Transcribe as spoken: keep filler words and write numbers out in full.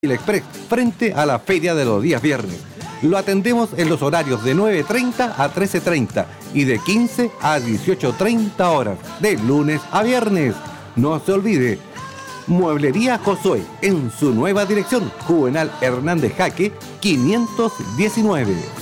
Express, frente a la feria de los días viernes. Lo atendemos en los horarios de nueve treinta a trece treinta y de quince a dieciocho treinta horas, de lunes a viernes. No se olvide, Mueblería Josué, en su nueva dirección, Juvenal Hernández Jaque, quinientos diecinueve.